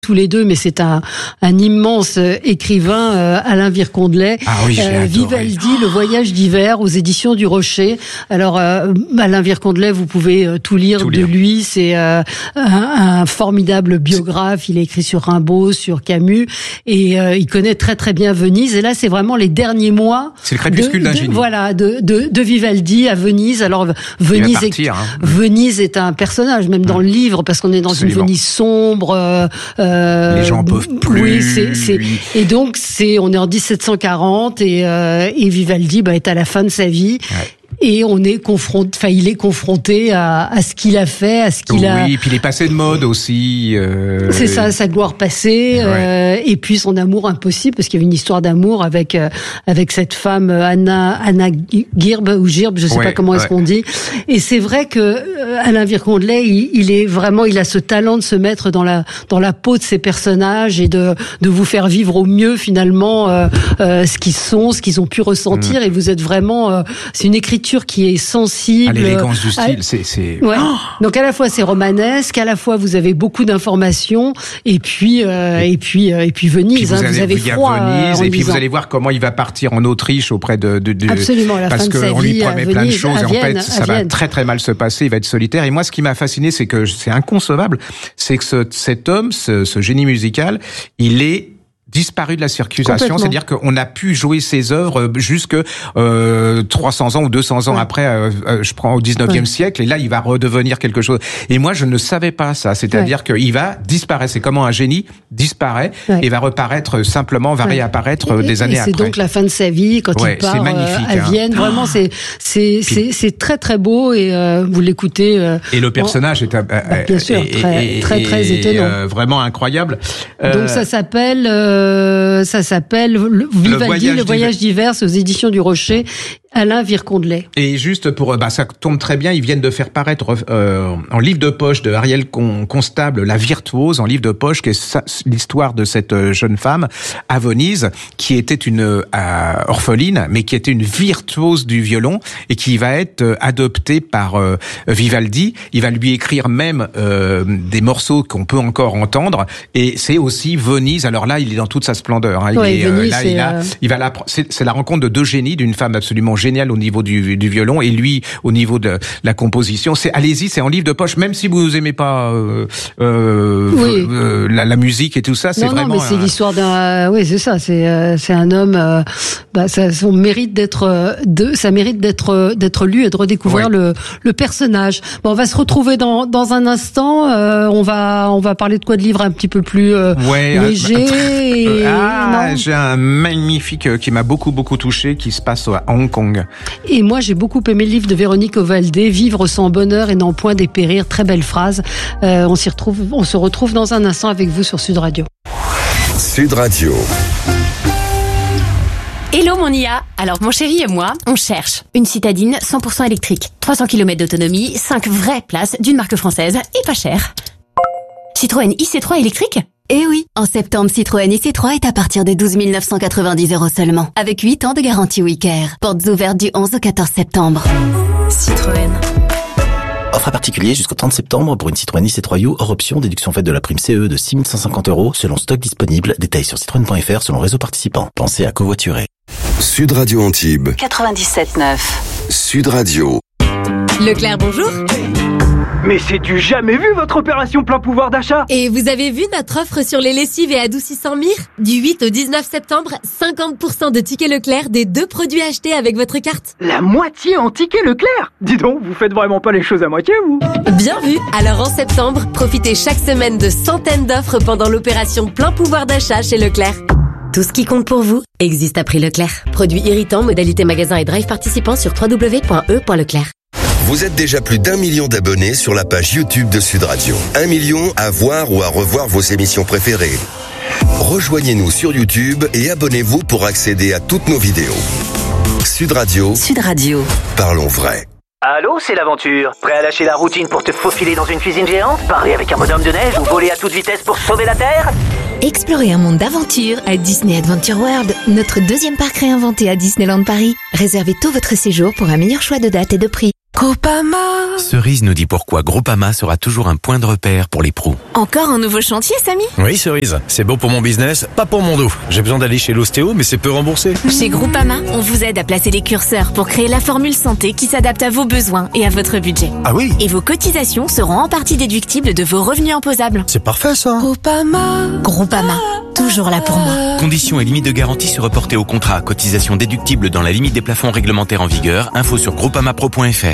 tous les deux, mais c'est un immense écrivain, Alain Vircondelet. Ah oui, j'ai adoré. Vivaldi, Le Voyage d'hiver, aux éditions du Rocher. Alors, Alain Vircondelet, vous pouvez tout lire de lui. C'est un formidable biographe. Il a écrit sur Rimbaud, sur Camus, et il connaît très très bien Venise. Et là, c'est vraiment les derniers mois. C'est le crépuscule d'un génie. Voilà, de Vivaldi à Venise. Alors, Venise, Venise est un personnage, même dans le livre, parce qu'on est dans une Venise sombre. Les gens en peuvent plus. Oui, et donc on est en 1740 et Vivaldi est à la fin de sa vie. Ouais. Et il est confronté à ce qu'il a fait, à ce qu'il a. Oui, et puis il est passé de mode aussi. C'est ça, sa gloire passée, et puis son amour impossible, parce qu'il y avait une histoire d'amour avec cette femme Anna Girb ou Girb, je sais pas comment est-ce qu'on dit. Et c'est vrai que Alain Vircondelet, il a ce talent de se mettre dans la peau de ses personnages et de vous faire vivre au mieux finalement ce qu'ils ont pu ressentir. Et vous êtes vraiment, c'est une écriture qui est sensible. L'élégance du style, c'est. Ouais. Oh. Donc à la fois c'est romanesque, à la fois vous avez beaucoup d'informations, et puis Venise. Vous avez froid. Venise, et puis vous allez voir comment il va partir en Autriche auprès de Absolument, à la parce fin de sa vie, qu'on lui promet plein de choses, et en fait ça va Vienne. très très mal se passer. Il va être solitaire. Et moi, ce qui m'a fasciné, c'est que c'est inconcevable, c'est que cet homme, ce génie musical, il est disparu de la circulation, c'est-à-dire qu'on a pu jouer ses œuvres jusque 300 ans ou 200 ans après, je prends au 19e siècle, et là il va redevenir quelque chose. Et moi je ne savais pas ça, c'est-à-dire qu'il va disparaître, c'est comment un génie disparaît et va reparaître simplement, va réapparaître des années après. C'est donc la fin de sa vie quand il part à Vienne. Vraiment c'est très très beau, et vous l'écoutez. Et le personnage est bien sûr très étonnant, vraiment incroyable. Donc ça s'appelle Vivaldi, Le Voyage d'hiver, aux éditions du Rocher, Alain Vircondelet. Et juste pour, ça tombe très bien, ils viennent de faire paraître en livre de poche de Ariel Constable, La Virtuose, en livre de poche, qui est l'histoire de cette jeune femme à Venise, qui était une orpheline, mais qui était une virtuose du violon, et qui va être adoptée par Vivaldi. Il va lui écrire même des morceaux qu'on peut encore entendre, et c'est aussi Venise. Alors là, il est dans toute sa splendeur. Hein. C'est la rencontre de deux génies, d'une femme absolument géniale au niveau du violon, et lui au niveau de la composition. Allez-y, c'est en livre de poche, même si vous aimez pas la musique et tout ça. C'est vraiment. Non, mais c'est l'histoire d'un. Oui, c'est ça. C'est un homme. Ça mérite d'être lu et de redécouvrir le personnage. Bon, on va se retrouver dans un instant. On va parler de quoi, de livres un petit peu plus léger. J'ai un magnifique qui m'a beaucoup touché, qui se passe à Hong Kong. Et moi, j'ai beaucoup aimé le livre de Véronique Ovaldé, Vivre sans bonheur et n'en point dépérir. Très belle phrase. On se retrouve dans un instant avec vous sur Sud Radio. Sud Radio. Hello mon IA. Alors mon chéri et moi, on cherche une citadine 100% électrique, 300 km d'autonomie, 5 vraies places d'une marque française et pas cher. Citroën IC3 électrique ? Eh oui, en septembre, Citroën IC3 est à partir de 12 990 € seulement, avec 8 ans de garantie WeCare. Portes ouvertes du 11 au 14 septembre. Citroën. Offre à particulier jusqu'au 30 septembre pour une Citroën IC3U hors option, déduction faite de la prime CE de 6 150 € selon stock disponible. Détails sur citroën.fr selon réseau participant. Pensez à covoiturer. Sud Radio Antibes 97.9. Sud Radio. Leclerc, bonjour. Mais c'est du jamais vu votre opération plein pouvoir d'achat. Et vous avez vu notre offre sur les lessives et adoucissants Mire ? Du 8 au 19 septembre, 50% de tickets Leclerc des 2 produits achetés avec votre carte. La moitié en tickets Leclerc ? Dis donc, vous faites vraiment pas les choses à moitié, vous ? Bien vu. Alors en septembre, profitez chaque semaine de centaines d'offres pendant l'opération plein pouvoir d'achat chez Leclerc. Tout ce qui compte pour vous existe à prix Leclerc. Produits irritants, modalité magasin et drive participants sur www.e.leclerc. Vous êtes déjà plus d'1 million d'abonnés sur la page YouTube de Sud Radio. 1 million à voir ou à revoir vos émissions préférées. Rejoignez-nous sur YouTube et abonnez-vous pour accéder à toutes nos vidéos. Sud Radio. Sud Radio. Parlons vrai. Allô, c'est l'aventure. Prêt à lâcher la routine pour te faufiler dans une cuisine géante, parler avec un bonhomme de neige ou voler à toute vitesse pour sauver la Terre ? Explorez un monde d'aventure à Disney Adventure World, notre 2e parc réinventé à Disneyland Paris. Réservez tout votre séjour pour un meilleur choix de date et de prix. Groupama. Cerise nous dit pourquoi Groupama sera toujours un point de repère pour les pros. Encore un nouveau chantier, Samy? Oui, Cerise. C'est bon pour mon business, pas pour mon dos. J'ai besoin d'aller chez l'ostéo, mais c'est peu remboursé. Chez Groupama, on vous aide à placer les curseurs pour créer la formule santé qui s'adapte à vos besoins et à votre budget. Ah oui? Et vos cotisations seront en partie déductibles de vos revenus imposables. C'est parfait, ça. Groupama, toujours là pour moi. Conditions et limites de garantie se reporter au contrat. Cotisation déductible dans la limite des plafonds réglementaires en vigueur. Info sur groupamapro.fr.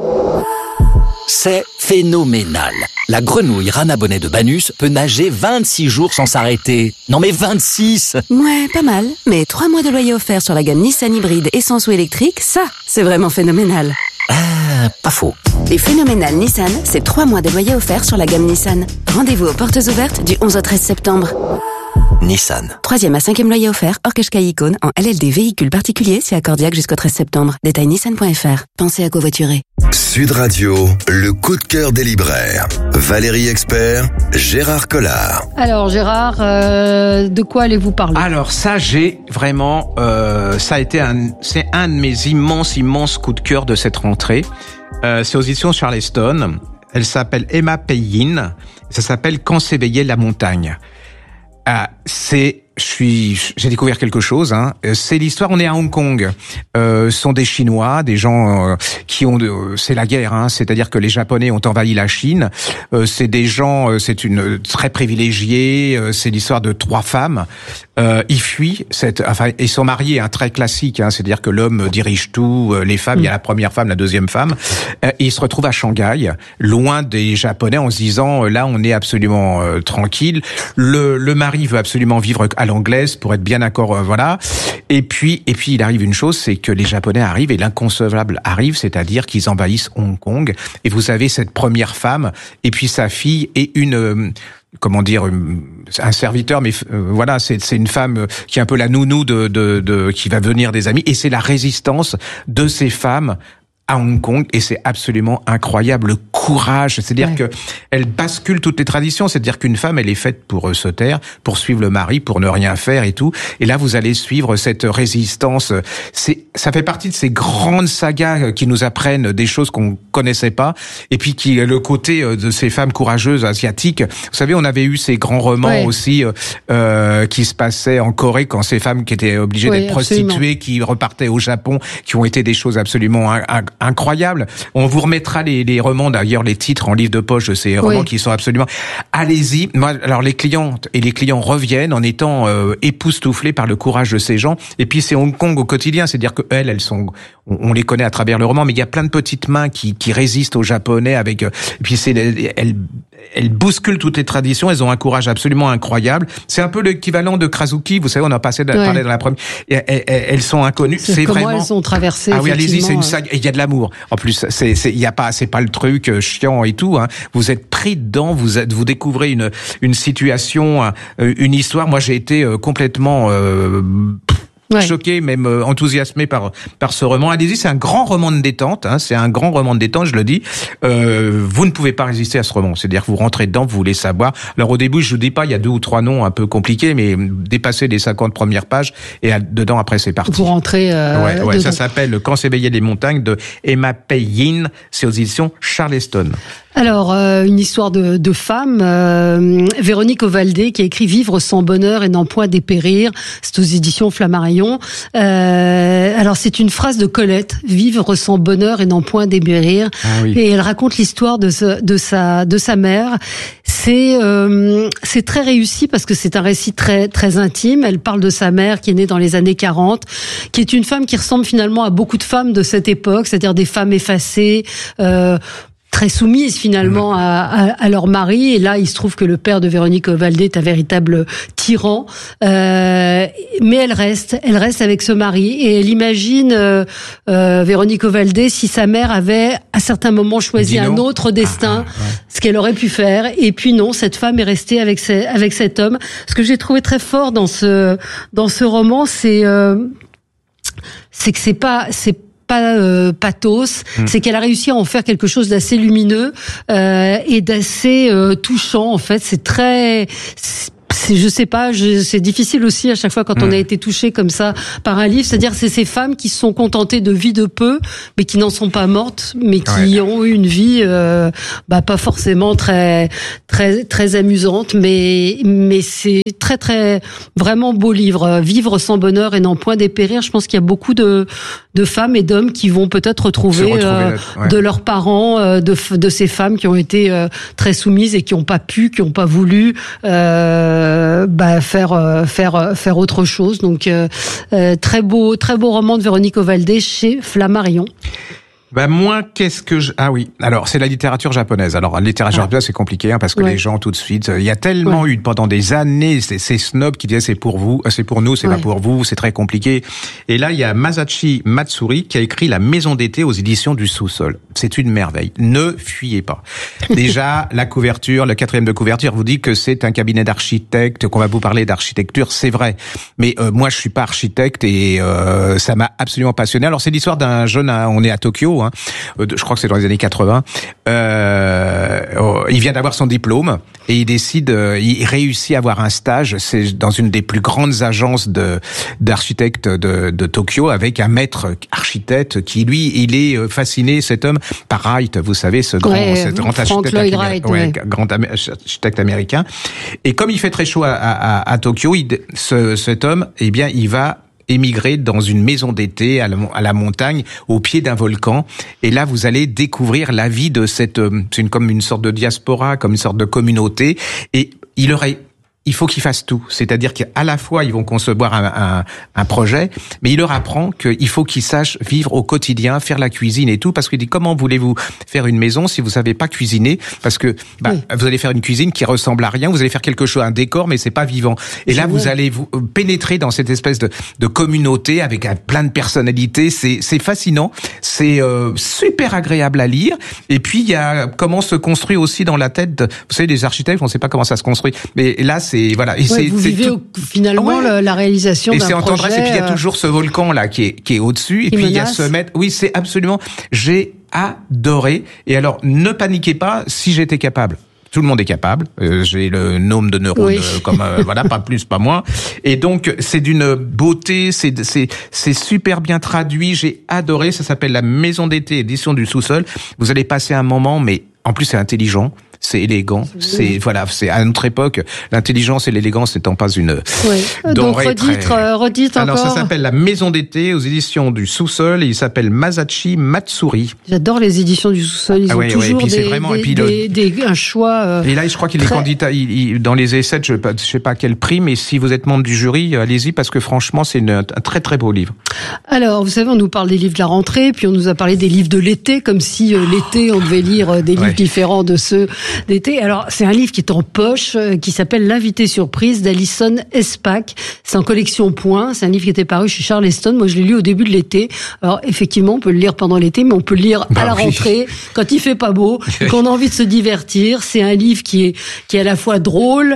C'est phénoménal. La grenouille Rana Bonnet de Banus peut nager 26 jours sans s'arrêter. Non mais 26! Ouais, pas mal. Mais 3 mois de loyer offert sur la gamme Nissan hybride essence ou électrique, ça, c'est vraiment phénoménal. Pas faux. Et phénoménal Nissan, c'est 3 mois de loyer offert sur la gamme Nissan. Rendez-vous aux portes ouvertes du 11 au 13 septembre. Nissan. 3e à 5e loyer offert, hors Qashqai Icône, en LLD véhicule particulier, c'est accordiaque jusqu'au 13 septembre. Détail nissan.fr. Pensez à covoiturer. Sud Radio, le coup de cœur des libraires. Valérie Expert, Gérard Collard. Alors Gérard, de quoi allez-vous parler? Alors ça, j'ai vraiment, ça a été c'est un de mes immenses coups de cœur de cette rentrée. C'est aux éditions Charleston. Elle s'appelle Emma Peyin. Ça s'appelle Quand s'éveillait la montagne. J'ai découvert quelque chose. Hein. C'est l'histoire. On est à Hong Kong. Ce sont des Chinois, des gens qui ont. C'est la guerre. Hein. C'est-à-dire que les Japonais ont envahi la Chine. C'est des gens. C'est une très privilégiée. C'est l'histoire de 3 femmes. Ils fuient. Ils sont mariés. Hein, très classique. Hein. C'est-à-dire que l'homme dirige tout. Les femmes, il y a la première femme, la deuxième femme. Et ils se retrouvent à Shanghai, loin des Japonais, en se disant là, on est absolument tranquille. Le mari veut absolument vivre à l'anglaise pour être bien d'accord, voilà. Et puis il arrive une chose, c'est que les Japonais arrivent et l'inconcevable arrive, c'est-à-dire qu'ils envahissent Hong Kong. Et vous avez cette première femme et puis sa fille et un serviteur, mais voilà, c'est une femme qui est un peu la nounou qui va venir des amis. Et c'est la résistance de ces femmes à Hong Kong, et c'est absolument incroyable, le courage, c'est-à-dire que elle bascule toutes les traditions, c'est-à-dire qu'une femme, elle est faite pour se taire, pour suivre le mari, pour ne rien faire et tout, et là vous allez suivre cette résistance. Ça fait partie de ces grandes sagas qui nous apprennent des choses qu'on connaissait pas, et puis qui le côté de ces femmes courageuses asiatiques. Vous savez, on avait eu ces grands romans aussi qui se passaient en Corée, quand ces femmes qui étaient obligées d'être prostituées, qui repartaient au Japon, qui ont été des choses absolument incroyable. On vous remettra les romans, d'ailleurs les titres en livre de poche de ces romans qui sont absolument... Allez-y. Moi, alors les clientes et les clients reviennent en étant époustouflés par le courage de ces gens. Et puis c'est Hong Kong au quotidien, c'est-à-dire que elles sont... On les connaît à travers le roman, mais il y a plein de petites mains qui résistent aux Japonais avec... Et puis elles bousculent toutes les traditions, elles ont un courage absolument incroyable. C'est un peu l'équivalent de Krasuki, vous savez, on a parlé dans la première... Elles sont inconnues. C'est comment vraiment... elles ont traversé. Ah oui, allez-y, c'est une saga. Il y a de l'amour. En plus, c'est pas le truc chiant et tout, hein. Vous êtes pris dedans, vous découvrez une situation, une histoire. Moi, j'ai été complètement choqué, même enthousiasmé par ce roman. Allez-y, c'est un grand roman de détente, hein, c'est un grand roman de détente, je le dis. Vous ne pouvez pas résister à ce roman, c'est-à-dire que vous rentrez dedans, vous voulez savoir. Alors au début, je vous dis pas, il y a 2 ou 3 noms un peu compliqués, mais dépasser les 50 premières pages, et dedans, après, c'est parti. Vous rentrez ça s'appelle Quand s'éveillaient les montagnes de Emma Peyin, c'est aux éditions Charleston. Alors, une histoire de femme, Véronique Ovaldé, qui a écrit Vivre sans bonheur et n'en point dépérir, c'est aux éditions Flammarion. Alors, c'est une phrase de Colette, Vivre sans bonheur et n'en point dépérir. Ah oui. Et elle raconte l'histoire de sa mère. C'est très réussi parce que c'est un récit très, très intime. Elle parle de sa mère qui est née dans les années 40, qui est une femme qui ressemble finalement à beaucoup de femmes de cette époque, c'est-à-dire des femmes effacées, très soumises finalement à leur mari. Et là, il se trouve que le père de Véronique Ovaldé est un véritable tyran. Mais elle reste avec ce mari. Et elle imagine Véronique Ovaldé si sa mère avait à certains moments choisi un autre destin, ce qu'elle aurait pu faire. Et puis non, cette femme est restée avec cet homme. Ce que j'ai trouvé très fort dans ce roman, c'est que c'est pas pathos, c'est qu'elle a réussi à en faire quelque chose d'assez lumineux et d'assez touchant. En fait, c'est je sais pas, c'est difficile aussi à chaque fois quand on a été touché comme ça par un livre, c'est-à-dire c'est ces femmes qui se sont contentées de vie de peu, mais qui n'en sont pas mortes, mais qui ont eu une vie pas forcément très très très amusante, mais c'est très très vraiment beau livre. Vivre sans bonheur et n'en point dépérir. Je pense qu'il y a beaucoup de femmes et d'hommes qui vont peut-être retrouver de leurs parents, de ces femmes qui ont été très soumises et qui n'ont pas pu, qui n'ont pas voulu faire autre chose. Donc très beau roman de Véronique Ovaldé chez Flammarion. Moi, ah oui. Alors, c'est la littérature japonaise. Alors, la littérature japonaise, c'est compliqué, parce que les gens, tout de suite, il y a tellement eu, pendant des années, ces snobs qui disaient c'est pour vous, c'est pour nous, c'est pas pour vous, c'est très compliqué. Et là, il y a Masashi Matsuri qui a écrit La Maison d'été aux éditions du Sous-sol. C'est une merveille. Ne fuyez pas. Déjà, la couverture, le 4e de couverture vous dit que c'est un cabinet d'architectes, qu'on va vous parler d'architecture, c'est vrai. Mais moi, je suis pas architecte et ça m'a absolument passionné. Alors, c'est l'histoire d'un jeune, on est à Tokyo, je crois que c'est dans les années 80. Il vient d'avoir son diplôme et il réussit à avoir un stage. C'est dans une des plus grandes agences d'architectes de Tokyo, avec un maître architecte qui, lui, il est fasciné, cet homme, par Wright, vous savez, ce grand architecte américain. Et comme il fait très chaud à Tokyo, cet homme, il va émigrer dans une maison d'été à la montagne, au pied d'un volcan. Et là, vous allez découvrir la vie de comme une sorte de diaspora, comme une sorte de communauté. Et il faut qu'ils fassent tout. C'est-à-dire qu'à la fois, ils vont concevoir un projet, mais il leur apprend qu'il faut qu'ils sachent vivre au quotidien, faire la cuisine et tout, parce qu'il dit, comment voulez-vous faire une maison si vous savez pas cuisiner? Parce que, vous allez faire une cuisine qui ressemble à rien, vous allez faire quelque chose, un décor, mais c'est pas vivant. Et là, vous allez vous pénétrer dans cette espèce de communauté avec plein de personnalités. C'est fascinant. C'est super agréable à lire. Et puis, il y a comment se construit aussi dans la tête vous savez, les architectes, on sait pas comment ça se construit. Mais là, vous vivez finalement la réalisation d'un projet. Et c'est en tendresse. Et puis il y a toujours ce volcan là qui est au-dessus. Et puis il y a ce maître. Oui, c'est absolument. J'ai adoré. Et alors, ne paniquez pas. Si j'étais capable. Tout le monde est capable. J'ai le nombre de neurones pas plus, pas moins. Et donc c'est d'une beauté, c'est super bien traduit. J'ai adoré. Ça s'appelle La Maison d'été, édition du Sous-sol. Vous allez passer un moment, mais en plus c'est intelligent. C'est élégant, c'est à notre époque, l'intelligence et l'élégance n'étant pas une denrée. Donc redites encore. Alors ça s'appelle La Maison d'été aux éditions du Sous-sol et il s'appelle Masashi Matsuri. J'adore les éditions du Sous-sol, ils ont toujours un choix. Et là, je crois qu'il est candidat dans les essais, je sais pas à quel prix, mais si vous êtes membre du jury, allez-y parce que franchement, c'est un très très beau livre. Alors, vous savez, on nous parle des livres de la rentrée, puis on nous a parlé des livres de l'été, comme si l'été on devait lire des livres différents de ceux d'été. Alors, c'est un livre qui est en poche, qui s'appelle L'invité surprise d'Alison Espach. C'est en collection Point. C'est un livre qui était paru chez Charleston. Moi, je l'ai lu au début de l'été. Alors, effectivement, on peut le lire pendant l'été, mais on peut le lire à la rentrée, quand il fait pas beau, qu'on a envie de se divertir. C'est un livre qui est à la fois drôle,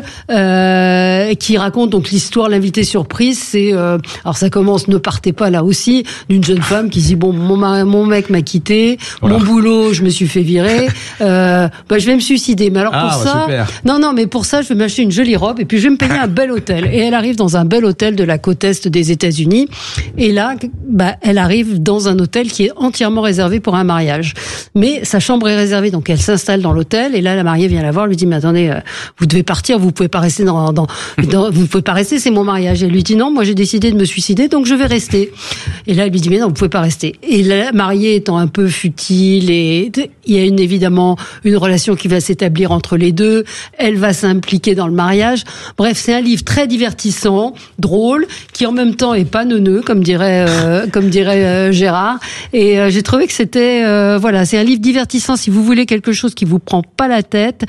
qui raconte donc l'histoire, L'invité surprise. C'est, alors ça commence, ne partez pas là aussi, d'une jeune femme qui dit, bon, mon mec m'a quitté, mon boulot, je me suis fait virer, je vais me suicider. Mais alors mais pour ça, je vais m'acheter une jolie robe et puis je vais me payer un bel hôtel. Et elle arrive dans un bel hôtel de la côte est des États-Unis. Et là, elle arrive dans un hôtel qui est entièrement réservé pour un mariage. Mais sa chambre est réservée, donc elle s'installe dans l'hôtel. Et là, la mariée vient la voir, lui dit, mais attendez, vous devez partir, vous pouvez pas rester vous pouvez pas rester, c'est mon mariage. Elle lui dit, non, moi j'ai décidé de me suicider, donc je vais rester. Et là, elle lui dit, mais non, vous pouvez pas rester. Et la mariée étant un peu futile, et il y a évidemment une relation qui va s'établir entre les deux. Elle va s'impliquer dans le mariage. Bref, c'est un livre très divertissant, drôle, qui en même temps est pas neuneux, comme dirait Gérard. Et j'ai trouvé que c'était c'est un livre divertissant si vous voulez quelque chose qui vous prend pas la tête.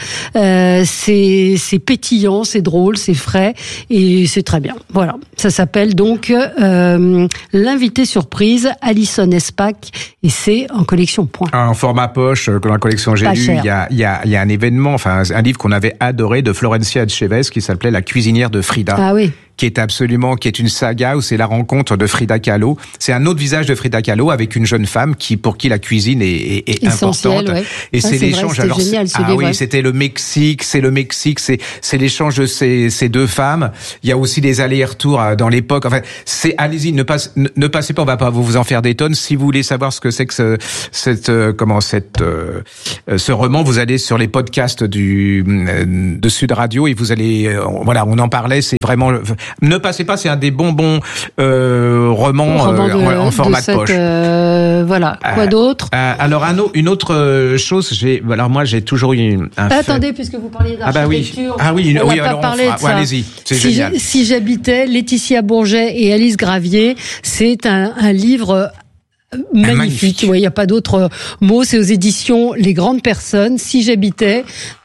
C'est pétillant, c'est drôle, c'est frais et c'est très bien. Voilà, ça s'appelle donc L'invité surprise, Alison Espach, et c'est en collection Point. En format poche, dans la collection j'ai lu, il y a un événement, un livre qu'on avait adoré de Florencia Echévez qui s'appelait La cuisinière de Frida. Ah oui. qui est une saga où c'est la rencontre de Frida Kahlo. C'est un autre visage de Frida Kahlo avec une jeune femme pour qui la cuisine est importante. Ouais. Et c'est l'échange. C'était génial, c'était le Mexique, c'est l'échange de ces deux femmes. Il y a aussi des allers-retours dans l'époque. Enfin, allez-y, ne passez pas, on va pas vous en faire des tonnes. Si vous voulez savoir ce que c'est que ce roman, vous allez sur les podcasts de Sud Radio et vous allez, on en parlait. C'est vraiment, ne passez pas, c'est un des bons romans en format de poche. Quoi d'autre? Alors une autre chose, j'ai toujours eu un. Attendez, puisque vous parliez d'architecture. Allez-y, c'est génial. Si j'habitais, Laetitia Bourget et Alice Gravier, c'est un livre magnifique. Il n'y a pas d'autre mot. C'est aux éditions Les Grandes Personnes. Si j'habitais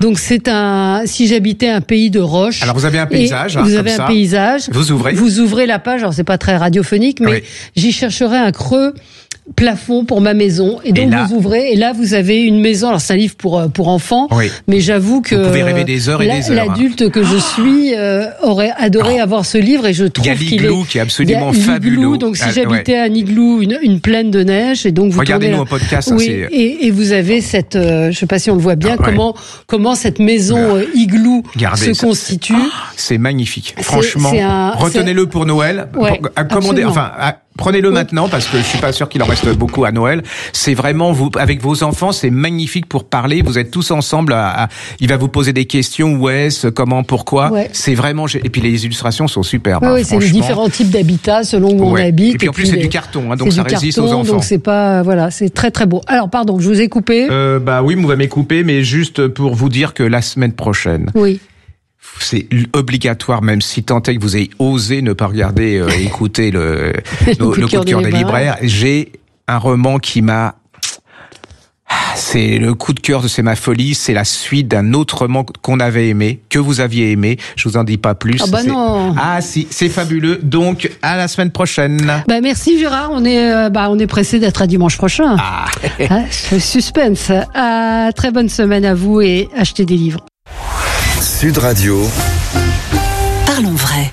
un pays de roche. Alors vous avez un paysage. Vous avez un paysage. Vous ouvrez la page. Alors c'est pas très radiophonique, mais j'y chercherai un creux plafond pour ma maison, et donc vous ouvrez, et là vous avez une maison. Alors c'est un livre pour enfants, mais j'avoue que vous pouvez rêver des heures et des heures. L'adulte que je suis aurait adoré avoir ce livre, et je trouve qu'il l'igloo qui est absolument fabuleux. Donc si j'habitais un igloo, une plaine de neige, et donc vous regardez-nous au podcast. Et vous avez cette, je sais pas si on le voit bien, comment cette maison igloo se constitue. C'est magnifique. Franchement, retenez-le pour Noël. Commandez, prenez-le maintenant, parce que je suis pas sûr qu'il en reste beaucoup à Noël. C'est vraiment, vous, avec vos enfants, c'est magnifique pour parler. Vous êtes tous ensemble. Il va vous poser des questions. Où est-ce, comment, pourquoi. C'est vraiment, et puis les illustrations sont superbes. Oui, c'est les différents types d'habitats selon où on habite. Et puis en plus, c'est du carton, donc ça résiste aux enfants. Donc c'est pas, c'est très très beau. Alors, pardon, je vous ai coupé. Oui, vous m'avez coupé, mais juste pour vous dire que la semaine prochaine. Oui. C'est obligatoire, même si tant est que vous ayez osé ne pas regarder, écouter le coup de cœur des libraires. J'ai un roman qui m'a... C'est le coup de cœur, c'est ma folie. C'est la suite d'un autre roman qu'on avait aimé, que vous aviez aimé. Je vous en dis pas plus. Non. Si, c'est fabuleux. Donc, à la semaine prochaine. Merci Gérard. On est pressé d'être à dimanche prochain. Suspense. Très bonne semaine à vous et achetez des livres. Sud Radio. Parlons vrai.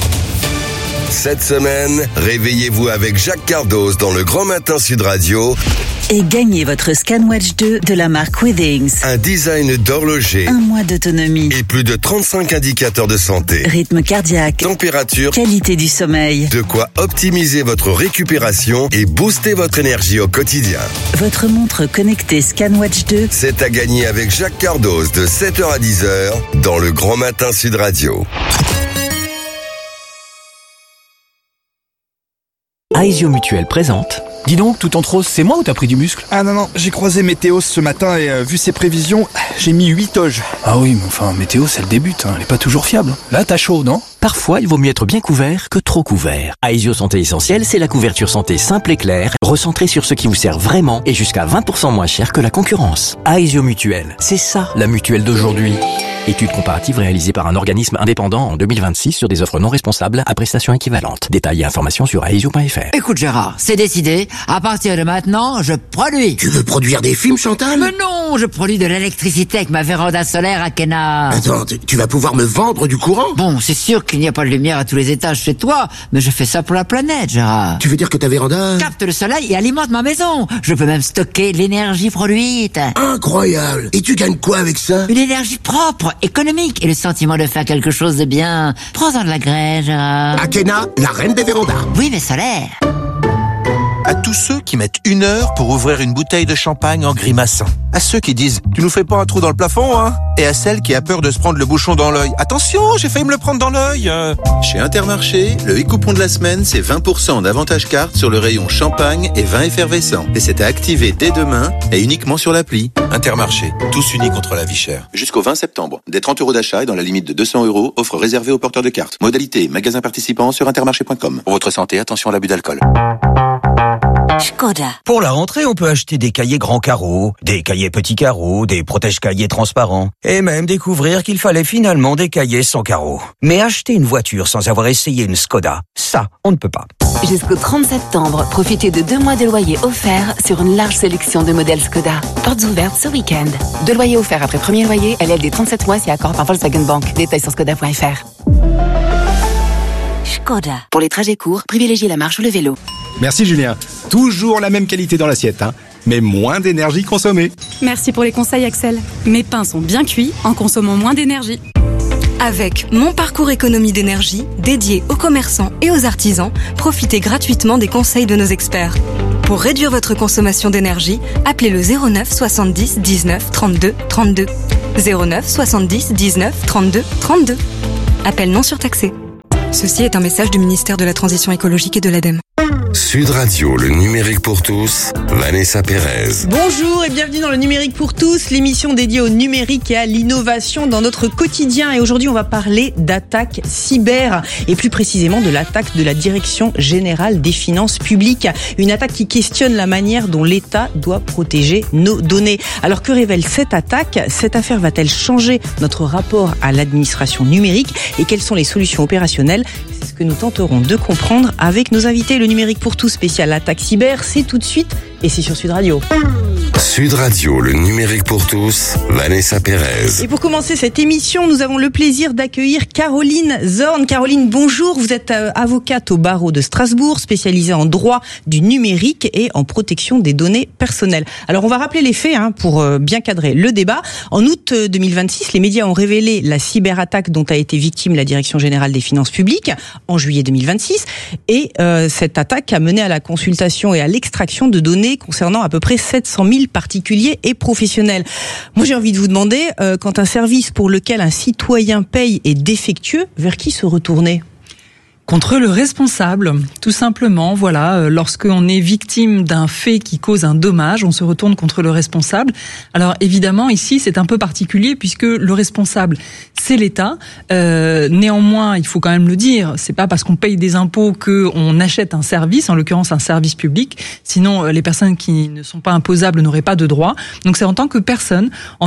Cette semaine, réveillez-vous avec Jacques Cardoz dans le Grand Matin Sud Radio. Et gagnez votre ScanWatch 2 de la marque Withings. Un design d'horloger. 1 mois d'autonomie. Et plus de 35 indicateurs de santé. Rythme cardiaque. Température. Qualité du sommeil. De quoi optimiser votre récupération et booster votre énergie au quotidien. Votre montre connectée ScanWatch 2. C'est à gagner avec Jacques Cardoz de 7h à 10h dans le Grand Matin Sud Radio. Aesio Mutuel présente. Dis donc, tout en rose, c'est moi ou t'as pris du muscle? Ah non, j'ai croisé Météos ce matin et vu ses prévisions, j'ai mis 8 oges. Ah oui, mais enfin, Météos, elle débute, elle est pas toujours fiable. Là, t'as chaud, non? Parfois, il vaut mieux être bien couvert que trop couvert. Aesio Santé Essentielle, c'est la couverture santé simple et claire, recentrée sur ce qui vous sert vraiment et jusqu'à 20% moins cher que la concurrence. Aesio Mutuel, c'est ça, la mutuelle d'aujourd'hui. Étude comparative réalisée par un organisme indépendant en 2026 sur des offres non responsables à prestations équivalentes. Détails et informations sur aesio.fr. Écoute Gérard, c'est décidé. À partir de maintenant, je produis. Tu veux produire des films, Chantal? Mais non, je produis de l'électricité avec ma véranda solaire à Kena. Attends, tu vas pouvoir me vendre du courant? Bon, c'est sûr qu'il n'y a pas de lumière à tous les étages chez toi, mais je fais ça pour la planète, Gérard. Tu veux dire que ta véranda capte le soleil et alimente ma maison. Je peux même stocker l'énergie produite. Incroyable. Et tu gagnes quoi avec ça? Une énergie propre, économique et le sentiment de faire quelque chose de bien. Prends-en de la graine, Gérard. Akena, la reine des vérandas. Oui, mais solaire. À tous ceux qui mettent 1 heure pour ouvrir une bouteille de champagne en grimaçant. À ceux qui disent « Tu nous fais pas un trou dans le plafond, hein ?» Et à celle qui a peur de se prendre le bouchon dans l'œil. « Attention, j'ai failli me le prendre dans l'œil !» Chez Intermarché, le e-coupon de la semaine, c'est 20% d'avantage carte sur le rayon champagne et vin effervescent. Et c'est à activer dès demain et uniquement sur l'appli. Intermarché, tous unis contre la vie chère. Jusqu'au 20 septembre. Des 30 € d'achat et dans la limite de 200 €, offre réservée aux porteurs de cartes. Modalité, magasin participant sur intermarché.com. Pour votre santé, attention à l'abus d'alcool. Škoda. Pour la rentrée, on peut acheter des cahiers grands carreaux, des cahiers petits carreaux, des protège-cahiers transparents, et même découvrir qu'il fallait finalement des cahiers sans carreaux. Mais acheter une voiture sans avoir essayé une Škoda, ça, on ne peut pas. Jusqu'au 30 septembre, profitez de 2 mois de loyer offerts sur une large sélection de modèles Škoda. Portes ouvertes ce week-end. 2 loyers offerts après premier loyer, LLD 37 mois si accord par Volkswagen Bank. Détails sur škoda.fr. Skoda. Pour les trajets courts, privilégiez la marche ou le vélo. Merci Julien. Toujours la même qualité dans l'assiette, mais moins d'énergie consommée. Merci pour les conseils Axel. Mes pains sont bien cuits en consommant moins d'énergie. Avec Mon Parcours Économie d'énergie, dédié aux commerçants et aux artisans, profitez gratuitement des conseils de nos experts. Pour réduire votre consommation d'énergie, appelez le 09 70 19 32 32. 09 70 19 32 32. Appel non surtaxé. Ceci est un message du ministère de la Transition écologique et de l'ADEME. Sud Radio, le numérique pour tous, Vanessa Pérez. Bonjour et bienvenue dans le numérique pour tous, l'émission dédiée au numérique et à l'innovation dans notre quotidien. Et aujourd'hui, on va parler d'attaques cyber et plus précisément de l'attaque de la Direction Générale des Finances Publiques. Une attaque qui questionne la manière dont l'État doit protéger nos données. Alors que révèle cette attaque ? Cette affaire va-t-elle changer notre rapport à l'administration numérique et quelles sont les solutions opérationnelles ? C'est ce que nous tenterons de comprendre avec nos invités. Le numérique pour tous spécial attaque cyber, c'est tout de suite et c'est sur Sud Radio. Sud Radio, le numérique pour tous, Vanessa Pérez. Et pour commencer cette émission, nous avons le plaisir d'accueillir Caroline Zorn. Caroline, bonjour. Vous êtes avocate au barreau de Strasbourg, spécialisée en droit du numérique et en protection des données personnelles. Alors, on va rappeler les faits pour bien cadrer le débat. En août 2026, les médias ont révélé la cyberattaque dont a été victime la Direction Générale des Finances Publiques en juillet 2026. Et cette attaque a mené à la consultation et à l'extraction de données concernant à peu près 700 000 particuliers et professionnels. Moi, j'ai envie de vous demander, quand un service pour lequel un citoyen paye est défectueux, vers qui se retourner ? Contre le responsable, tout simplement. Voilà, lorsqu'on est victime d'un fait qui cause un dommage, on se retourne contre le responsable. Alors évidemment, ici, c'est un peu particulier puisque le responsable, c'est l'État. Néanmoins, il faut quand même le dire, c'est pas parce qu'on paye des impôts qu'on achète un service, en l'occurrence un service public. Sinon, les personnes qui ne sont pas imposables n'auraient pas de droit. Donc c'est en tant que personne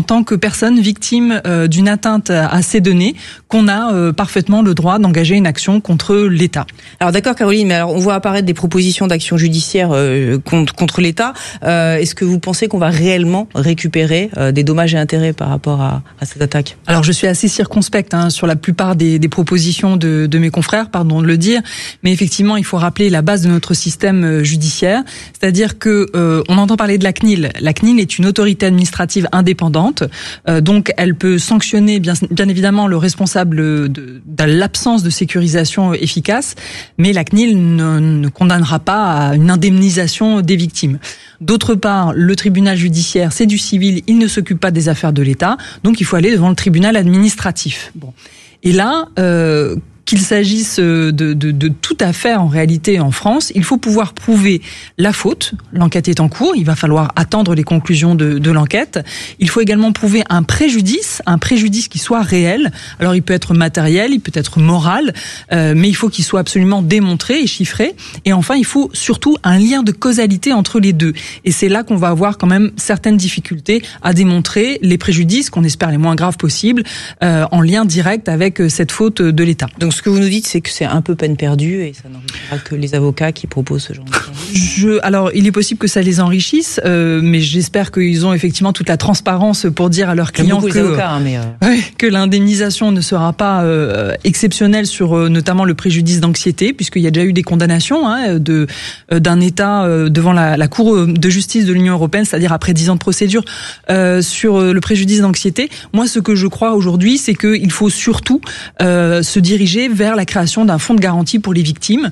victime d'une atteinte à ces données, qu'on a parfaitement le droit d'engager une action contre l'État. Alors d'accord Caroline, mais alors on voit apparaître des propositions d'action judiciaire contre l'État. Est-ce que vous pensez qu'on va réellement récupérer des dommages et intérêts par rapport à cette attaque ? Alors je suis assez circonspecte sur la plupart des propositions de mes confrères, pardon de le dire, mais effectivement il faut rappeler la base de notre système judiciaire, c'est-à-dire que on entend parler de la CNIL. La CNIL est une autorité administrative indépendante, donc elle peut sanctionner bien évidemment le responsable de l'absence de sécurisation efficace, mais la CNIL ne condamnera pas à une indemnisation des victimes. D'autre part, le tribunal judiciaire, c'est du civil, il ne s'occupe pas des affaires de l'État, donc il faut aller devant le tribunal administratif. Bon. Et là, qu'il s'agisse de toute affaire en réalité en France, il faut pouvoir prouver la faute. L'enquête est en cours, il va falloir attendre les conclusions de l'enquête. Il faut également prouver un préjudice qui soit réel. Alors il peut être matériel, il peut être moral, mais il faut qu'il soit absolument démontré et chiffré. Et enfin, il faut surtout un lien de causalité entre les deux. Et c'est là qu'on va avoir quand même certaines difficultés à démontrer les préjudices, qu'on espère les moins graves possibles, en lien direct avec cette faute de l'État. Donc ce que vous nous dites, c'est que c'est un peu peine perdue et ça n'enrichira que les avocats qui proposent ce genre de service. Alors, il est possible que ça les enrichisse, mais j'espère qu'ils ont effectivement toute la transparence pour dire à leurs clients que l'indemnisation ne sera pas exceptionnelle sur notamment le préjudice d'anxiété, puisqu'il y a déjà eu des condamnations d'un État devant la Cour de justice de l'Union européenne, c'est-à-dire après 10 ans de procédure sur le préjudice d'anxiété. Moi, ce que je crois aujourd'hui, c'est qu'il faut surtout se diriger vers la création d'un fonds de garantie pour les victimes,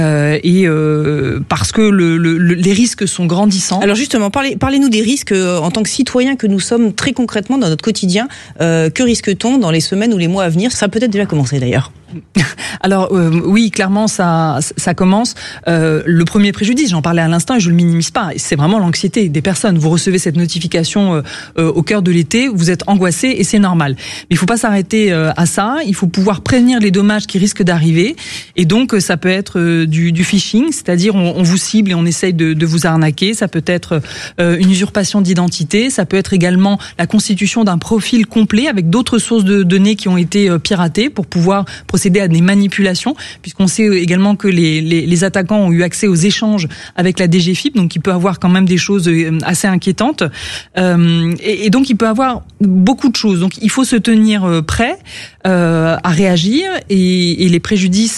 parce que les risques sont grandissants. Alors justement, parlez-nous des risques en tant que citoyens que nous sommes très concrètement dans notre quotidien. Que risque-t-on dans les semaines ou les mois à venir ? Ça a peut-être déjà commencé d'ailleurs. Alors oui, clairement ça commence. Le premier préjudice, j'en parlais à l'instant et je le minimise pas, c'est vraiment l'anxiété des personnes. Vous recevez cette notification au cœur de l'été, vous êtes angoissé et c'est normal. Mais il faut pas s'arrêter à ça, il faut pouvoir prévenir les dommages qui risquent d'arriver. Et donc ça peut être du phishing, c'est-à-dire on vous cible et on essaye de vous arnaquer. Ça peut être une usurpation d'identité, ça peut être également la constitution d'un profil complet avec d'autres sources de données qui ont été piratées pour pouvoir procéder à des manipulations, puisqu'on sait également que les attaquants ont eu accès aux échanges avec la DGFiP, donc il peut avoir quand même des choses assez inquiétantes. Et donc il peut avoir beaucoup de choses. Donc il faut se tenir prêt à réagir et les préjudices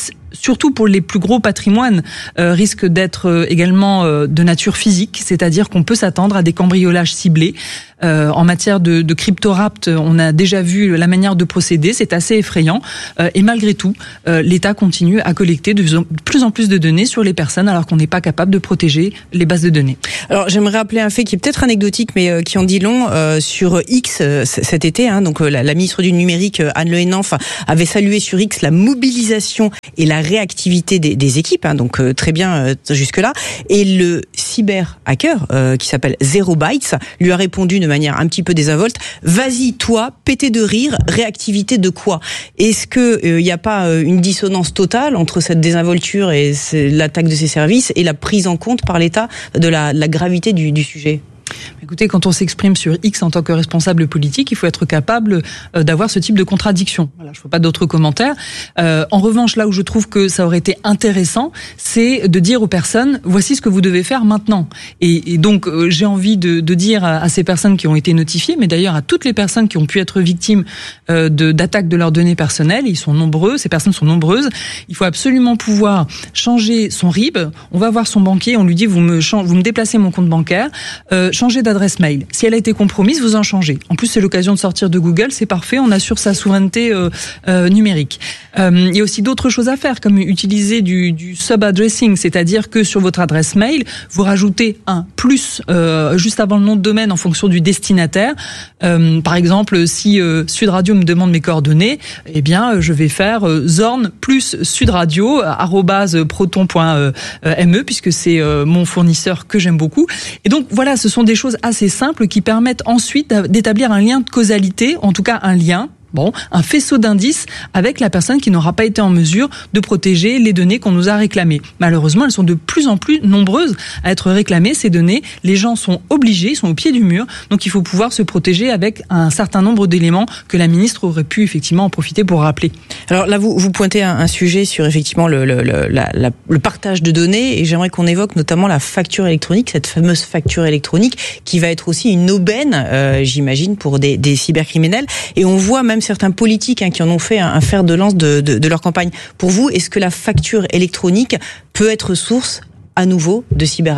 surtout pour les plus gros patrimoines, risque d'être également de nature physique, c'est-à-dire qu'on peut s'attendre à des cambriolages ciblés. En matière de cryptorapt, on a déjà vu la manière de procéder, c'est assez effrayant. Et malgré tout, l'État continue à collecter de plus en plus de données sur les personnes alors qu'on n'est pas capable de protéger les bases de données. Alors j'aimerais rappeler un fait qui est peut-être anecdotique mais qui en dit long sur X cet été. Donc la ministre du numérique Anne Le Henaf avait salué sur X la mobilisation et la réactivité des équipes. Donc très bien jusque-là. Et le cyber-hacker qui s'appelle Zero Bytes lui a répondu de manière un petit peu désinvolte: vas-y toi, pété de rire, réactivité de quoi? Est-ce que il n'y a pas une dissonance totale entre cette désinvolture et l'attaque de ces services et la prise en compte par l'État de la gravité du sujet? Écoutez, quand on s'exprime sur X en tant que responsable politique, il faut être capable d'avoir ce type de contradiction. Voilà, je ne fais pas d'autres commentaires. En revanche, là où je trouve que ça aurait été intéressant, c'est de dire aux personnes, voici ce que vous devez faire maintenant. Et donc, j'ai envie de dire à ces personnes qui ont été notifiées, mais d'ailleurs à toutes les personnes qui ont pu être victimes d'attaques de leurs données personnelles, ils sont nombreux, ces personnes sont nombreuses, il faut absolument pouvoir changer son RIB. On va voir son banquier, on lui dit, vous me déplacez mon compte bancaire, changer d'adresse mail. Si elle a été compromise, vous en changez. En plus, c'est l'occasion de sortir de Google, c'est parfait, on assure sa souveraineté numérique. Il y a aussi d'autres choses à faire, comme utiliser du sub-addressing, c'est-à-dire que sur votre adresse mail, vous rajoutez un plus juste avant le nom de domaine en fonction du destinataire. Par exemple, si Sud Radio me demande mes coordonnées, eh bien, je vais faire zorn plus sudradio @proton.me puisque c'est mon fournisseur que j'aime beaucoup. Et donc, voilà, ce sont des choses assez simples qui permettent ensuite d'établir un lien de causalité, en tout cas un lien, un faisceau d'indices avec la personne qui n'aura pas été en mesure de protéger les données qu'on nous a réclamées. Malheureusement, elles sont de plus en plus nombreuses à être réclamées, ces données. Les gens sont obligés, ils sont au pied du mur, donc il faut pouvoir se protéger avec un certain nombre d'éléments que la ministre aurait pu effectivement en profiter pour rappeler. Alors là, vous pointez un sujet sur effectivement le partage de données, et j'aimerais qu'on évoque notamment la facture électronique, cette fameuse facture électronique qui va être aussi une aubaine, j'imagine, pour des cybercriminels. Et on voit même certains politiques qui en ont fait un fer de lance de leur campagne. Pour vous, est-ce que la facture électronique peut être source à nouveau de cyberattaques ?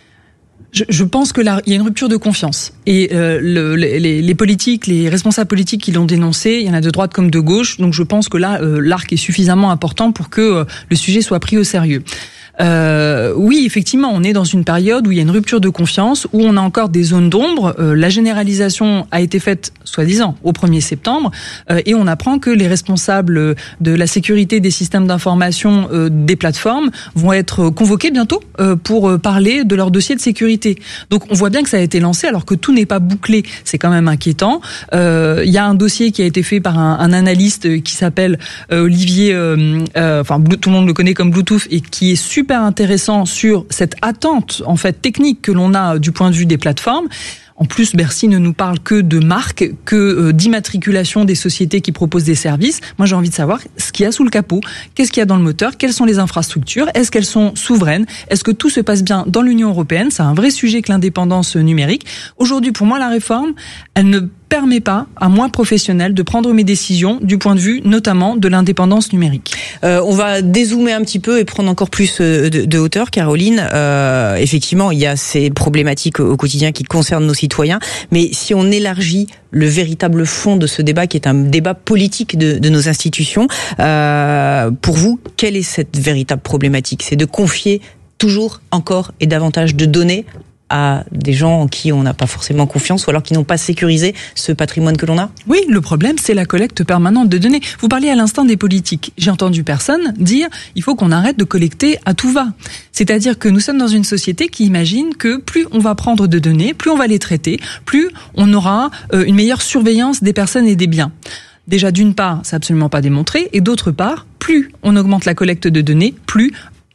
Je pense que là, il y a une rupture de confiance. Et les politiques, les responsables politiques qui l'ont dénoncé, il y en a de droite comme de gauche. Donc je pense que là, l'arc est suffisamment important pour que le sujet soit pris au sérieux. Oui, effectivement, on est dans une période où il y a une rupture de confiance, où on a encore des zones d'ombre. La généralisation a été faite, soi-disant, au 1er septembre, et on apprend que les responsables de la sécurité des systèmes d'information des plateformes vont être convoqués bientôt pour parler de leur dossier de sécurité. Donc on voit bien que ça a été lancé alors que tout n'est pas bouclé. C'est quand même inquiétant. Il y a un dossier qui a été fait par un analyste qui s'appelle Olivier, tout le monde le connaît comme Bluetooth, et qui est super intéressant sur cette attente en fait technique que l'on a du point de vue des plateformes. En plus, Bercy ne nous parle que de marques, que d'immatriculation des sociétés qui proposent des services. Moi, j'ai envie de savoir ce qu'il y a sous le capot. Qu'est-ce qu'il y a dans le moteur? Quelles sont les infrastructures? Est-ce qu'elles sont souveraines? Est-ce que tout se passe bien dans l'Union européenne? C'est un vrai sujet que l'indépendance numérique. Aujourd'hui, pour moi, la réforme, elle ne permet pas à moi, professionnel, de prendre mes décisions du point de vue notamment de l'indépendance numérique. On va dézoomer un petit peu et prendre encore plus de hauteur, Caroline. Effectivement, il y a ces problématiques au quotidien qui concernent nos citoyens, mais si on élargit le véritable fond de ce débat, qui est un débat politique de nos institutions, pour vous, quelle est cette véritable problématique? C'est de confier toujours, encore et davantage de données à des gens en qui on n'a pas forcément confiance, ou alors qui n'ont pas sécurisé ce patrimoine que l'on a? Oui, le problème, c'est la collecte permanente de données. Vous parliez à l'instant des politiques. J'ai entendu personne dire il faut qu'on arrête de collecter à tout va. C'est-à-dire que nous sommes dans une société qui imagine que plus on va prendre de données, plus on va les traiter, plus on aura une meilleure surveillance des personnes et des biens. Déjà, d'une part, c'est absolument pas démontré, et d'autre part, plus on augmente la collecte de données, plus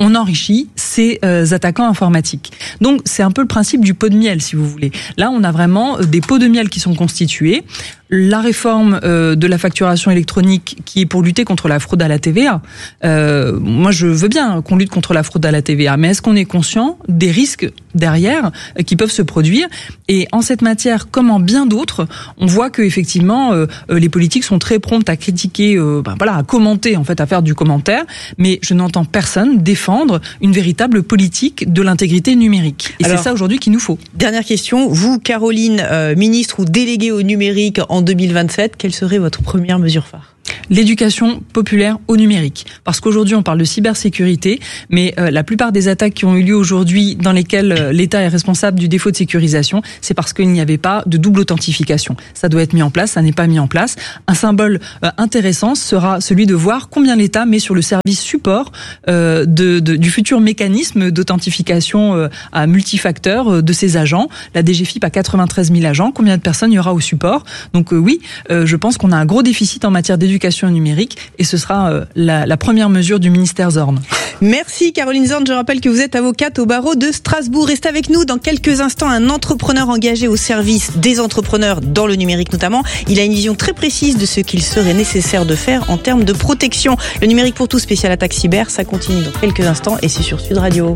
on enrichit ces attaquants informatiques. Donc c'est un peu le principe du pot de miel, si vous voulez. Là, on a vraiment des pots de miel qui sont constitués. La réforme de la facturation électronique qui est pour lutter contre la fraude à la TVA. Moi, je veux bien qu'on lutte contre la fraude à la TVA, mais est-ce qu'on est conscient des risques derrière qui peuvent se produire? Et en cette matière, comme en bien d'autres, on voit que effectivement, les politiques sont très promptes à critiquer, à commenter, en fait, à faire du commentaire, mais je n'entends personne défendre une véritable politique de l'intégrité numérique. Et c'est ça aujourd'hui qu'il nous faut. Dernière question, vous, Caroline, ministre ou déléguée au numérique en 2027, quelle serait votre première mesure phare ? L'éducation populaire au numérique. Parce qu'aujourd'hui, on parle de cybersécurité, mais la plupart des attaques qui ont eu lieu aujourd'hui, dans lesquelles l'État est responsable du défaut de sécurisation, c'est parce qu'il n'y avait pas de double authentification. Ça doit être mis en place, ça n'est pas mis en place. Un symbole intéressant sera celui de voir combien l'État met sur le service support du futur mécanisme d'authentification à multifacteurs de ses agents. La DGFiP a 93 000 agents. Combien de personnes il y aura au support? Donc oui, je pense qu'on a un gros déficit en matière d'éducation numérique et ce sera la première mesure du ministère Zorn. Merci Caroline Zorn, je rappelle que vous êtes avocate au barreau de Strasbourg. Restez avec nous dans quelques instants, un entrepreneur engagé au service des entrepreneurs dans le numérique notamment. Il a une vision très précise de ce qu'il serait nécessaire de faire en termes de protection. Le numérique pour tous spécial attaque cyber, ça continue dans quelques instants et c'est sur Sud Radio.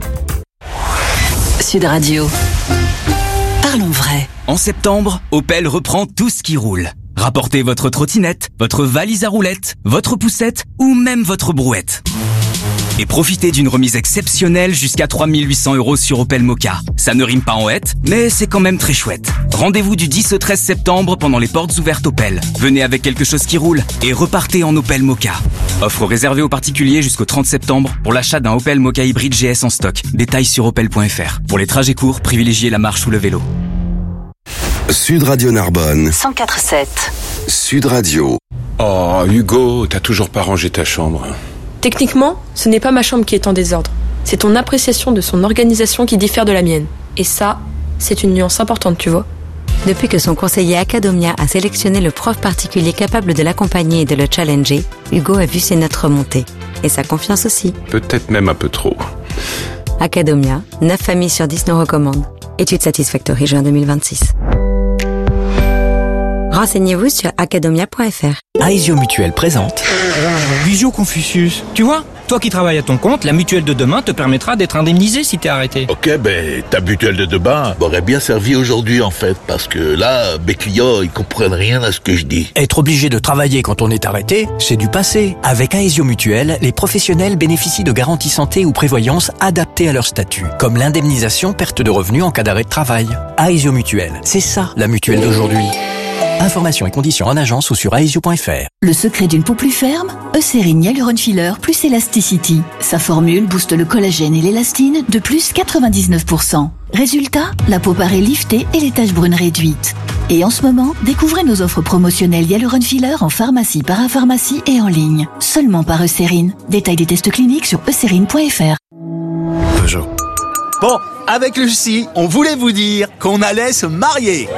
Sud Radio. Parlons vrai. En septembre, Opel reprend tout ce qui roule. Rapportez votre trottinette, votre valise à roulettes, votre poussette ou même votre brouette. Et profitez d'une remise exceptionnelle jusqu'à 3 800 € sur Opel Mokka. Ça ne rime pas en hête, mais c'est quand même très chouette. Rendez-vous du 10 au 13 septembre pendant les portes ouvertes Opel. Venez avec quelque chose qui roule et repartez en Opel Mokka. Offre réservée aux particuliers jusqu'au 30 septembre pour l'achat d'un Opel Mokka hybride GS en stock. Détails sur opel.fr. Pour les trajets courts, privilégiez la marche ou le vélo. Sud Radio Narbonne 104.7. Sud Radio. Oh, Hugo, t'as toujours pas rangé ta chambre. Techniquement, ce n'est pas ma chambre qui est en désordre. C'est ton appréciation de son organisation qui diffère de la mienne. Et ça, c'est une nuance importante, tu vois. Depuis que son conseiller Academia a sélectionné le prof particulier capable de l'accompagner et de le challenger, Hugo a vu ses notes remonter. Et sa confiance aussi. Peut-être même un peu trop. Academia, 9 familles sur 10 nous recommandent. Étude Satisfactory juin 2026. Renseignez-vous sur academia.fr. Aesio Mutuelle présente Visio Confucius. Tu vois, toi qui travailles à ton compte, la mutuelle de demain te permettra d'être indemnisé si t'es arrêté. Ok, ta mutuelle de demain m'aurait bien servi aujourd'hui en fait, parce que là, mes clients, ils comprennent rien à ce que je dis. Être obligé de travailler quand on est arrêté, c'est du passé. Avec Aesio Mutuelle, les professionnels bénéficient de garanties santé ou prévoyance adaptées à leur statut, comme l'indemnisation perte de revenus en cas d'arrêt de travail. Aesio Mutuelle, c'est ça la mutuelle d'aujourd'hui. Informations et conditions en agence ou sur aesio.fr. Le secret d'une peau plus ferme, Eucérine Hyaluron Filler plus Elasticity. Sa formule booste le collagène et l'élastine de plus 99%. Résultat, la peau paraît liftée et les taches brunes réduites. Et en ce moment, découvrez nos offres promotionnelles Hyaluron Filler en pharmacie, parapharmacie et en ligne. Seulement par Eucérine. Détail des tests cliniques sur eucérine.fr. Peugeot. Bon, avec Lucie, on voulait vous dire qu'on allait se marier.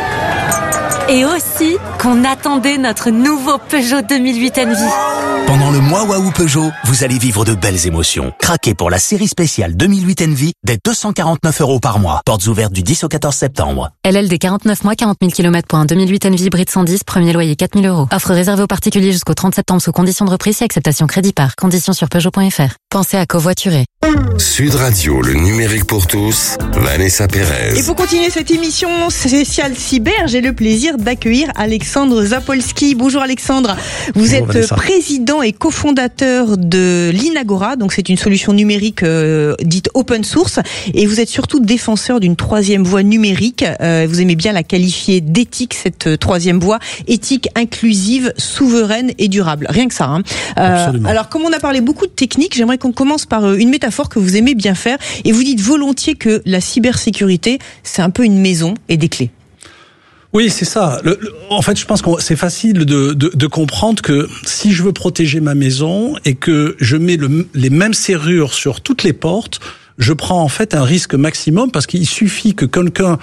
Et aussi qu'on attendait notre nouveau Peugeot 2008 Envy. Pendant le mois Waouh Peugeot, vous allez vivre de belles émotions. Craquez pour la série spéciale 2008 Envy dès 249 € par mois. Portes ouvertes du 10 au 14 septembre. LLD 49 mois, 40 000 km pour un 2008 Envy hybride 110, premier loyer 4 000 €. Offre réservée aux particuliers jusqu'au 30 septembre sous conditions de reprise et acceptation crédit par. Conditions sur Peugeot.fr. Pensez à covoiturer. Sud Radio, le numérique pour tous, Vanessa Pérez. Et pour continuer cette émission spéciale cyber, j'ai le plaisir d'accueillir Alexandre Zapolski. Bonjour Alexandre, vous êtes Vanessa. Président et cofondateur de l'Inagora, donc c'est une solution numérique dite open source, et vous êtes surtout défenseur d'une troisième voie numérique. Vous aimez bien la qualifier d'éthique, cette troisième voie, éthique inclusive, souveraine et durable. Rien que ça. Hein. Alors comme on a parlé beaucoup de technique, j'aimerais qu'on commence par une métaphore que vous aimez bien faire, et vous dites volontiers que la cybersécurité, c'est un peu une maison et des clés. Oui, c'est ça. En fait, je pense que c'est facile de comprendre que si je veux protéger ma maison et que je mets les mêmes serrures sur toutes les portes, je prends en fait un risque maximum parce qu'il suffit que quelqu'un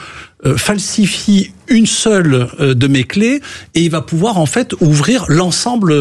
falsifie une seule de mes clés et il va pouvoir en fait ouvrir l'ensemble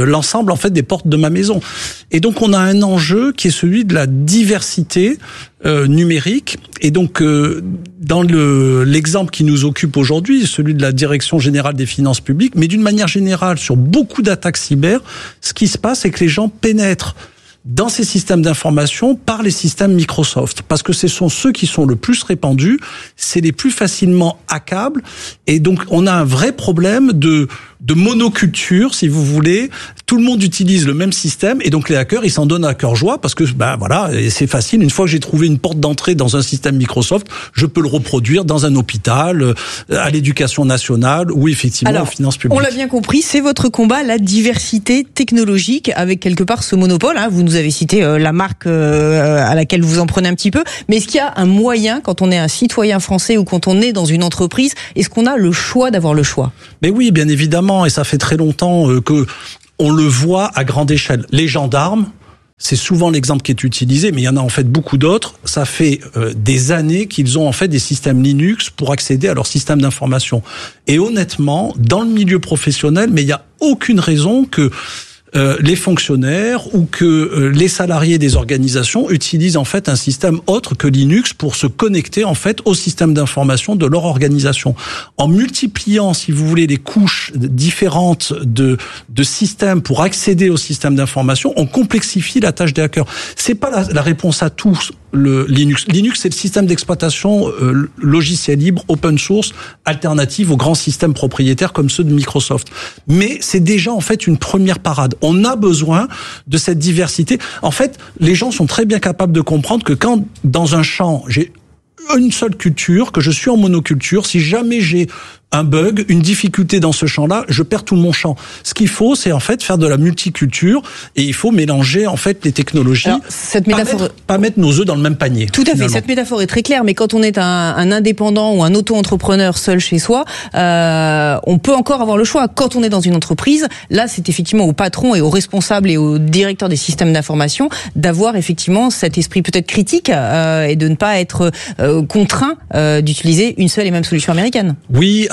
en fait des portes de ma maison. Et donc on a un enjeu qui est celui de la diversité numérique. Et donc dans l'exemple qui nous occupe aujourd'hui, celui de la Direction générale des finances publiques, mais d'une manière générale sur beaucoup d'attaques cyber, ce qui se passe c'est que les gens pénètrent dans ces systèmes d'information par les systèmes Microsoft, parce que ce sont ceux qui sont le plus répandus, c'est les plus facilement hackables, et donc on a un vrai problème de monoculture, si vous voulez. Tout le monde utilise le même système, et donc les hackers, ils s'en donnent à cœur joie, parce que voilà, c'est facile. Une fois que j'ai trouvé une porte d'entrée dans un système Microsoft, je peux le reproduire dans un hôpital, à l'éducation nationale, ou effectivement aux finances publiques. On l'a bien compris, c'est votre combat, la diversité technologique, avec quelque part ce monopole. Vous nous avez cité la marque à laquelle vous en prenez un petit peu, mais est-ce qu'il y a un moyen, quand on est un citoyen français ou quand on est dans une entreprise, est-ce qu'on a le choix d'avoir le choix? Mais oui, bien évidemment, et ça fait très longtemps que on le voit à grande échelle. Les gendarmes, c'est souvent l'exemple qui est utilisé, mais il y en a en fait beaucoup d'autres. Ça fait des années qu'ils ont en fait des systèmes Linux pour accéder à leur système d'information. Et honnêtement, dans le milieu professionnel, mais il n'y a aucune raison que les fonctionnaires ou que les salariés des organisations utilisent en fait un système autre que Linux pour se connecter en fait au système d'information de leur organisation. En multipliant, si vous voulez, les couches différentes de systèmes pour accéder au système d'information, on complexifie la tâche des hackers. C'est pas la réponse à tout, le Linux. Linux, c'est le système d'exploitation logiciel libre, open source, alternative aux grands systèmes propriétaires comme ceux de Microsoft. Mais c'est déjà en fait une première parade. On a besoin de cette diversité. En fait, les gens sont très bien capables de comprendre que quand, dans un champ, j'ai une seule culture, que je suis en monoculture, si jamais j'ai un bug, une difficulté dans ce champ-là, je perds tout mon champ. Ce qu'il faut, c'est en fait faire de la multiculture et il faut mélanger en fait les technologies. Alors, cette métaphore, pas mettre nos œufs dans le même panier. Tout à fait. Cette métaphore est très claire, mais quand on est un indépendant ou un auto-entrepreneur seul chez soi, on peut encore avoir le choix. Quand on est dans une entreprise, là, c'est effectivement au patron et aux responsables et aux directeurs des systèmes d'information d'avoir effectivement cet esprit peut-être critique et de ne pas être contraint d'utiliser une seule et même solution américaine. Oui,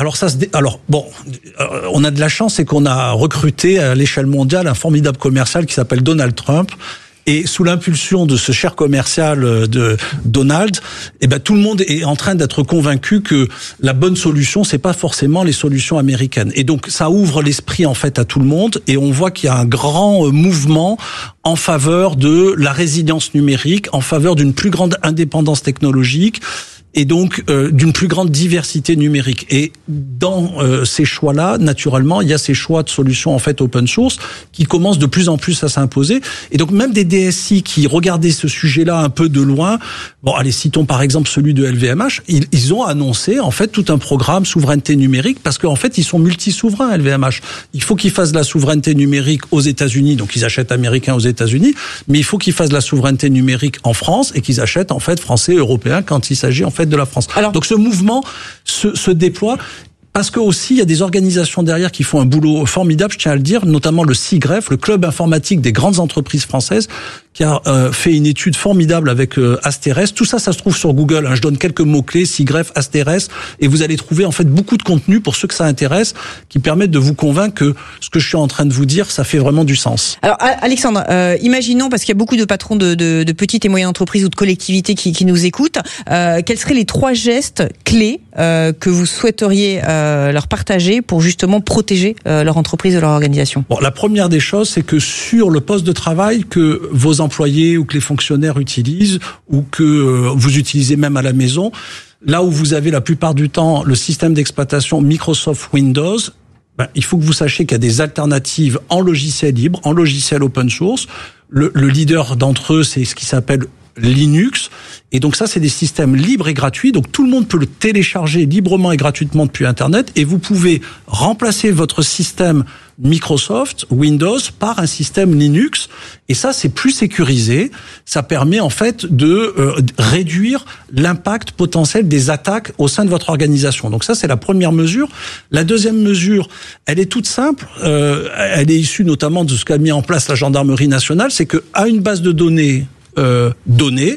on a de la chance, c'est qu'on a recruté à l'échelle mondiale un formidable commercial qui s'appelle Donald Trump. Et sous l'impulsion de ce cher commercial de Donald, tout le monde est en train d'être convaincu que la bonne solution, c'est pas forcément les solutions américaines. Et donc, ça ouvre l'esprit, en fait, à tout le monde. Et on voit qu'il y a un grand mouvement en faveur de la résilience numérique, en faveur d'une plus grande indépendance technologique, et donc d'une plus grande diversité numérique. Et dans ces choix-là, naturellement, il y a ces choix de solutions en fait open source qui commencent de plus en plus à s'imposer. Et donc même des DSI qui regardaient ce sujet-là un peu de loin, allez, citons par exemple celui de LVMH, ils ont annoncé en fait tout un programme souveraineté numérique parce qu'en fait ils sont multi-souverains LVMH. Il faut qu'ils fassent la souveraineté numérique aux États-Unis, donc ils achètent américains aux États-Unis, mais il faut qu'ils fassent la souveraineté numérique en France et qu'ils achètent en fait français, européens quand il s'agit en fait de la France. Alors, donc ce mouvement se déploie parce que aussi il y a des organisations derrière qui font un boulot formidable, je tiens à le dire, notamment le CIGREF, le club informatique des grandes entreprises françaises, qui a fait une étude formidable avec Asterès. Tout ça, ça se trouve sur Google. Je donne quelques mots-clés, CIGREF, Asterès, et vous allez trouver en fait beaucoup de contenu pour ceux que ça intéresse, qui permettent de vous convaincre que ce que je suis en train de vous dire, ça fait vraiment du sens. Alors Alexandre, imaginons, parce qu'il y a beaucoup de patrons de petites et moyennes entreprises ou de collectivités qui nous écoutent, quels seraient les 3 gestes clés que vous souhaiteriez leur partager pour justement protéger leur entreprise et leur organisation? La première des choses, c'est que sur le poste de travail que vos employés ou que les fonctionnaires utilisent ou que vous utilisez même à la maison, là où vous avez la plupart du temps le système d'exploitation Microsoft Windows, il faut que vous sachiez qu'il y a des alternatives en logiciel libre, en logiciel open source. Le leader d'entre eux, c'est ce qui s'appelle Linux. Et donc ça, c'est des systèmes libres et gratuits. Donc tout le monde peut le télécharger librement et gratuitement depuis Internet. Et vous pouvez remplacer votre système Microsoft, Windows, par un système Linux. Et ça, c'est plus sécurisé. Ça permet en fait de réduire l'impact potentiel des attaques au sein de votre organisation. Donc ça, c'est la première mesure. La deuxième mesure, elle est toute simple. Elle est issue notamment de ce qu'a mis en place la gendarmerie nationale. C'est qu'à une base de données,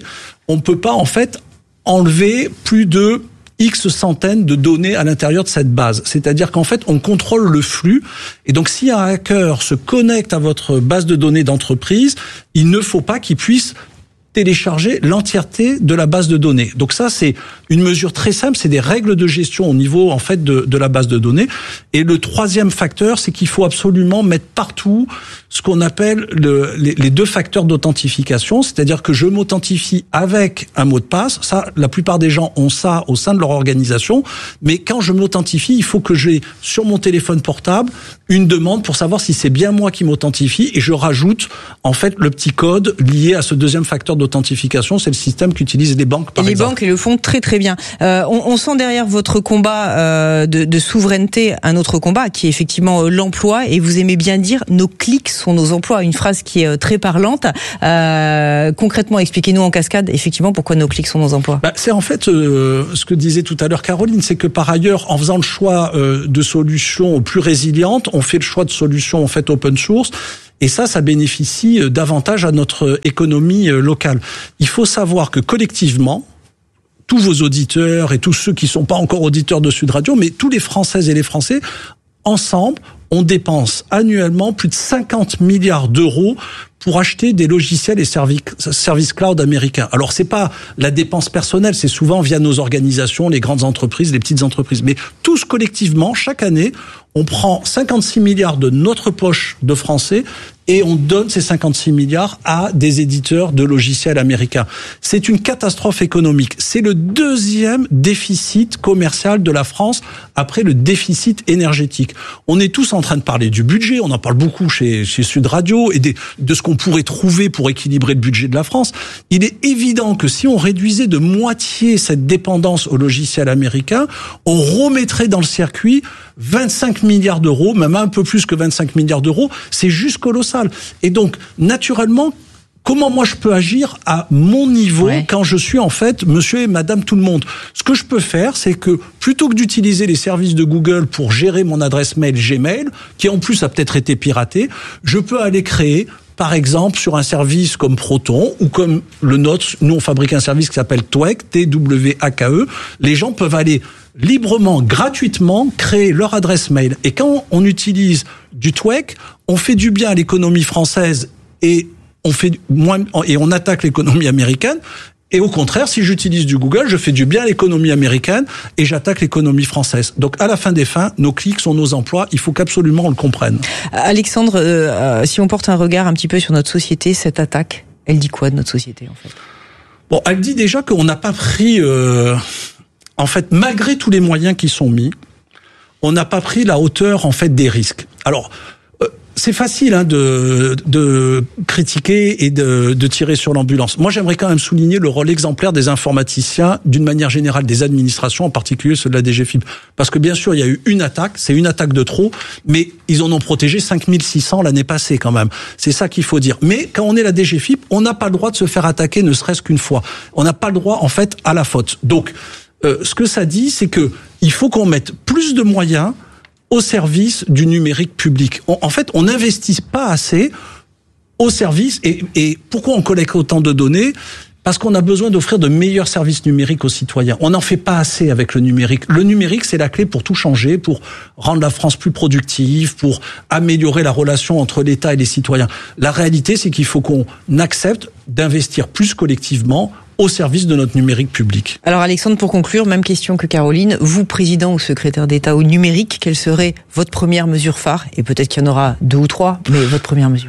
on ne peut pas en fait enlever plus de X centaines de données à l'intérieur de cette base. C'est-à-dire qu'en fait, on contrôle le flux. Et donc, si un hacker se connecte à votre base de données d'entreprise, il ne faut pas qu'il puisse télécharger l'entièreté de la base de données. Donc ça, c'est une mesure très simple, c'est des règles de gestion au niveau en fait de la base de données. Et le troisième facteur, c'est qu'il faut absolument mettre partout ce qu'on appelle les deux facteurs d'authentification, c'est-à-dire que je m'authentifie avec un mot de passe. Ça, la plupart des gens ont ça au sein de leur organisation, mais quand je m'authentifie, il faut que j'ai sur mon téléphone portable une demande pour savoir si c'est bien moi qui m'authentifie, et je rajoute en fait le petit code lié à ce deuxième facteur d'authentification. C'est le système qu'utilisent les banques, par exemple. Les banques le font très très bien. On sent derrière votre combat de souveraineté un autre combat qui est effectivement l'emploi, et vous aimez bien dire nos clics sont nos emplois, une phrase qui est très parlante. Concrètement, expliquez-nous en cascade effectivement pourquoi nos clics sont nos emplois. C'est en fait ce que disait tout à l'heure Caroline, c'est que par ailleurs, en faisant le choix de solutions plus résilientes, on fait le choix de solutions en fait open source. Et ça bénéficie davantage à notre économie locale. Il faut savoir que collectivement, tous vos auditeurs et tous ceux qui sont pas encore auditeurs de Sud Radio, mais tous les Françaises et les Français, ensemble, on dépense annuellement plus de 50 milliards d'euros pour acheter des logiciels et services cloud américains. Alors, c'est pas la dépense personnelle, c'est souvent via nos organisations, les grandes entreprises, les petites entreprises. Mais tous collectivement, chaque année, on prend 56 milliards de notre poche de Français et on donne ces 56 milliards à des éditeurs de logiciels américains. C'est une catastrophe économique. C'est le deuxième déficit commercial de la France après le déficit énergétique. On est tous en train de parler du budget, on en parle beaucoup chez Sud Radio, et de ce qu'on pourrait trouver pour équilibrer le budget de la France. Il est évident que si on réduisait de moitié cette dépendance aux logiciels américains, on remettrait dans le circuit 25 milliards d'euros, même un peu plus que 25 milliards d'euros. C'est juste colossal. Et donc, naturellement, comment moi je peux agir à mon niveau quand je suis en fait monsieur et madame tout le monde? Ce que je peux faire, c'est que plutôt que d'utiliser les services de Google pour gérer mon adresse mail Gmail, qui en plus a peut-être été piratée, je peux aller créer, par exemple, sur un service comme Proton ou comme le nôtre, nous on fabrique un service qui s'appelle TWAKE, T-W-A-K-E. Les gens peuvent aller librement, gratuitement, créer leur adresse mail. Et quand on utilise du TWAKE, on fait du bien à l'économie française et on attaque l'économie américaine. Et au contraire, si j'utilise du Google, je fais du bien à l'économie américaine et j'attaque l'économie française. Donc, à la fin des fins, nos clics sont nos emplois. Il faut qu'absolument on le comprenne. Alexandre, si on porte un regard un petit peu sur notre société, cette attaque, elle dit quoi de notre société, en fait? Bon, elle dit déjà qu'on n'a pas pris, en fait, malgré tous les moyens qui sont mis, on n'a pas pris la hauteur, en fait, des risques. Alors, c'est facile de critiquer et de tirer sur l'ambulance. Moi, j'aimerais quand même souligner le rôle exemplaire des informaticiens, d'une manière générale des administrations, en particulier ceux de la DGFiP. Parce que bien sûr, il y a eu une attaque, c'est une attaque de trop, mais ils en ont protégé 5600 l'année passée quand même. C'est ça qu'il faut dire. Mais quand on est la DGFiP, on n'a pas le droit de se faire attaquer ne serait-ce qu'une fois. On n'a pas le droit, en fait, à la faute. Donc, ce que ça dit, c'est que il faut qu'on mette plus de moyens au service du numérique public. En fait, on n'investit pas assez au service. Et pourquoi on collecte autant de données? Parce qu'on a besoin d'offrir de meilleurs services numériques aux citoyens. On n'en fait pas assez avec le numérique. Le numérique, c'est la clé pour tout changer, pour rendre la France plus productive, pour améliorer la relation entre l'État et les citoyens. La réalité, c'est qu'il faut qu'on accepte d'investir plus collectivement au service de notre numérique public. Alors Alexandre, pour conclure, même question que Caroline. Vous, président ou secrétaire d'État au numérique, quelle serait votre première mesure phare? Et peut-être qu'il y en aura 2 ou 3, mais votre première mesure.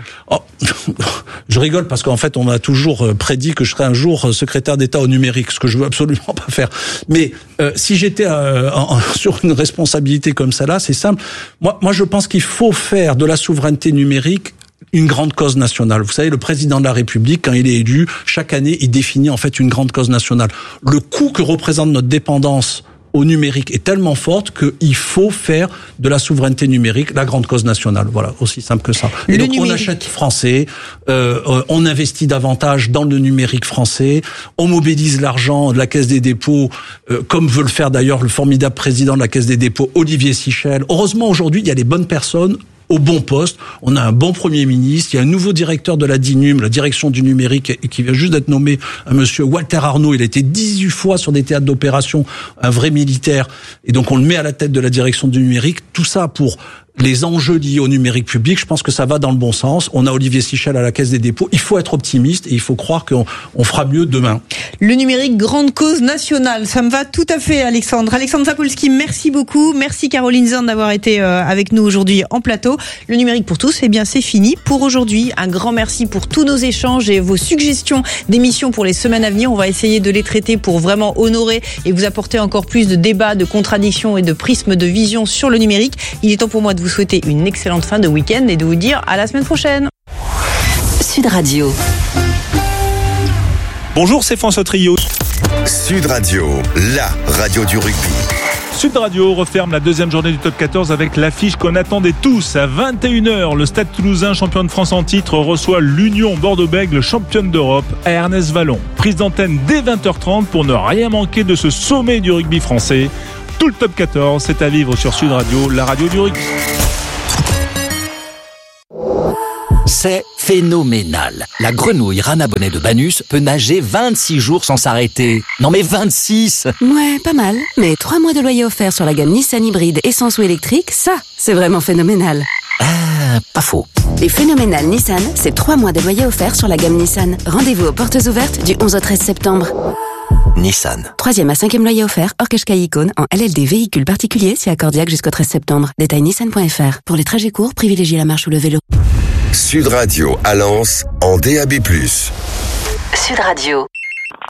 Je rigole parce qu'en fait, on m'a toujours prédit que je serais un jour secrétaire d'État au numérique, ce que je veux absolument pas faire. Mais si j'étais sur une responsabilité comme celle-là, c'est simple. Moi, je pense qu'il faut faire de la souveraineté numérique une grande cause nationale. Vous savez, le président de la République, quand il est élu, chaque année, il définit en fait une grande cause nationale. Le coût que représente notre dépendance au numérique est tellement forte qu'il faut faire de la souveraineté numérique la grande cause nationale. Voilà, aussi simple que ça. Et donc, on achète français, on investit davantage dans le numérique français, on mobilise l'argent de la Caisse des dépôts, comme veut le faire d'ailleurs le formidable président de la Caisse des dépôts, Olivier Sichel. Heureusement, aujourd'hui, il y a les bonnes personnes au bon poste. On a un bon Premier ministre, il y a un nouveau directeur de la DINUM, la direction du numérique, qui vient juste d'être nommé, un monsieur Walter Arnaud. Il a été 18 fois sur des théâtres d'opération, un vrai militaire. Et donc on le met à la tête de la direction du numérique. Tout ça pour les enjeux liés au numérique public. Je pense que ça va dans le bon sens. On a Olivier Sichel à la Caisse des dépôts. Il faut être optimiste et il faut croire qu'on fera mieux demain. Le numérique, grande cause nationale. Ça me va tout à fait, Alexandre. Alexandre Sapolsky, merci beaucoup. Merci Caroline Zorn d'avoir été avec nous aujourd'hui en plateau. Le numérique pour tous, eh bien, c'est fini pour aujourd'hui. Un grand merci pour tous nos échanges et vos suggestions d'émissions pour les semaines à venir. On va essayer de les traiter pour vraiment honorer et vous apporter encore plus de débats, de contradictions et de prismes de vision sur le numérique. Il est temps pour moi de vous souhaiter une excellente fin de week-end et de vous dire à la semaine prochaine. Sud Radio. Bonjour, c'est François Trio. Sud Radio, la radio du rugby. Sud Radio referme la deuxième journée du top 14 avec l'affiche qu'on attendait tous. À 21h, le Stade Toulousain, champion de France en titre, reçoit l'Union Bordeaux-Bègles, championne d'Europe, à Ernest Vallon. Prise d'antenne dès 20h30 pour ne rien manquer de ce sommet du rugby français. Tout le top 14, c'est à vivre sur Sud Radio, la radio du rugby. C'est phénoménal. La grenouille Rana Bonnet de Banus peut nager 26 jours sans s'arrêter. Non mais 26! Ouais, pas mal. Mais 3 mois de loyer offert sur la gamme Nissan hybride essence ou électrique, ça, c'est vraiment phénoménal. Pas faux. Les phénoménales Nissan, c'est 3 mois de loyer offert sur la gamme Nissan. Rendez-vous aux portes ouvertes du 11 au 13 septembre. Nissan. 3e à 5e loyer offert, hors Qashqai Icône, en LLD véhicule particulier, si accordiaque jusqu'au 13 septembre. Détail nissan.fr. Pour les trajets courts, privilégiez la marche ou le vélo. Sud Radio à Lens en DAB+. Sud Radio. Allô ?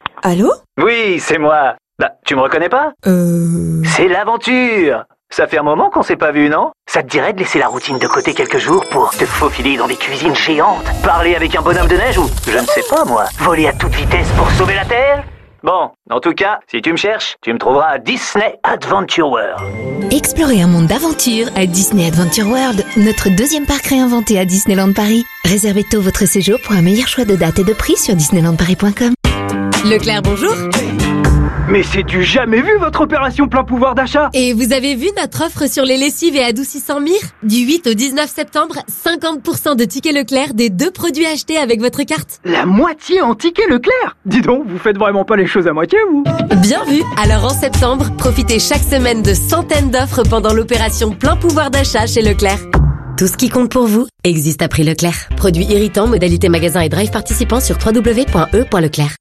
Oui, c'est moi. Bah, tu me reconnais pas ? C'est l'aventure. Ça fait un moment qu'on s'est pas vu, non ? Ça te dirait de laisser la routine de côté quelques jours pour te faufiler dans des cuisines géantes, parler avec un bonhomme de neige ou, je ne sais pas moi, voler à toute vitesse pour sauver la Terre ? Bon, en tout cas, si tu me cherches, tu me trouveras à Disney Adventure World. Explorez un monde d'aventure à Disney Adventure World, notre deuxième parc réinventé à Disneyland Paris. Réservez tôt votre séjour pour un meilleur choix de dates et de prix sur disneylandparis.com. Leclerc, bonjour. Mais c'est du jamais vu votre opération plein pouvoir d'achat. Et vous avez vu notre offre sur les lessives et adoucissants Mire ? Du 8 au 19 septembre, 50% de tickets Leclerc des 2 produits achetés avec votre carte. La moitié en tickets Leclerc ? Dis donc, vous faites vraiment pas les choses à moitié, vous ? Bien vu. Alors en septembre, profitez chaque semaine de centaines d'offres pendant l'opération plein pouvoir d'achat chez Leclerc. Tout ce qui compte pour vous existe à prix Leclerc. Produits irritants, modalité magasin et drive participants sur www.e.leclerc.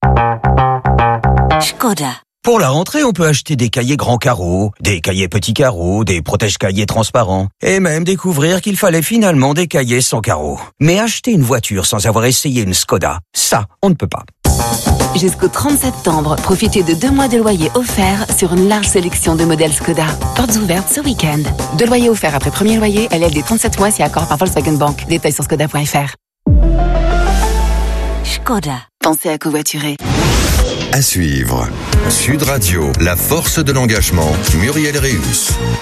Škoda. Pour la rentrée, on peut acheter des cahiers grands carreaux, des cahiers petits carreaux, des protège-cahiers transparents, et même découvrir qu'il fallait finalement des cahiers sans carreaux. Mais acheter une voiture sans avoir essayé une Skoda, ça, on ne peut pas. Jusqu'au 30 septembre, profitez de 2 mois de loyer offerts sur une large sélection de modèles Skoda. Portes ouvertes ce week-end. 2 loyers offerts après premier loyer, LLD 37 mois si accord par Volkswagen Bank. Détails sur skoda.fr. Škoda. Pensez à covoiturer. À suivre. Sud Radio, la force de l'engagement. Muriel Réus.